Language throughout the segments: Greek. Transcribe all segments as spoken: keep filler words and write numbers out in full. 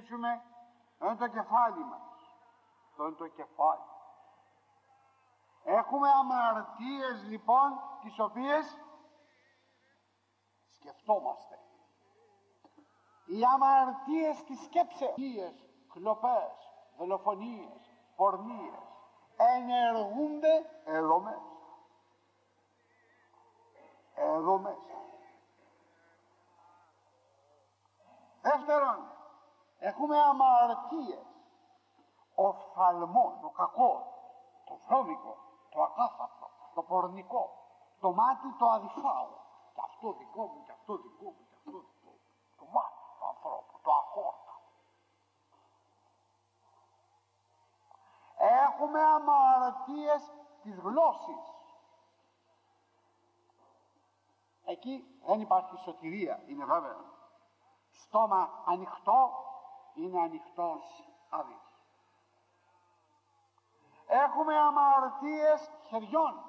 χτυπήσουμε, είναι το κεφάλι μας. Αυτό είναι το κεφάλι. Έχουμε αμαρτίες λοιπόν, τις οποίες σκεφτόμαστε. Οι αμαρτίες της σκέψεως, κλοπές, δολοφονίες, πορνείες, ενεργούνται εδώ μέσα. Εδώ μέσα. Δεύτερον, έχουμε αμαρτίες οφθαλμών, το κακό, το βρώμικο, το ακάθαρτο, το πορνικό, το μάτι το αδιφάο. Και αυτό δικό μου, και αυτό δικό μου, και αυτό δικό μου. Το μάτι του ανθρώπου, το αχόρτα. Έχουμε αμαρτίες της γλώσσης. Εκεί δεν υπάρχει σωτηρία, είναι βέβαιο. Στόμα ανοιχτό είναι ανοιχτός άδειος. Έχουμε αμαρτίες χεριών.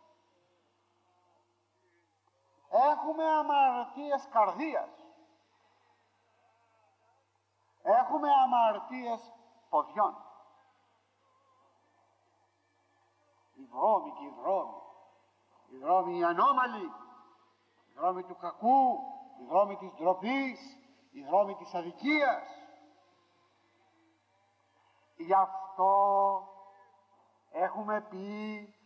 Έχουμε αμαρτίες καρδίας. Έχουμε αμαρτίες ποδιών. Οι δρόμοι και οι δρόμοι. Οι δρόμοι οι ανώμαλοι. Οι δρόμοι του κακού. Οι δρόμοι της ντροπής. Οι δρόμοι της αδικίας. Γι' αυτό έχουμε πει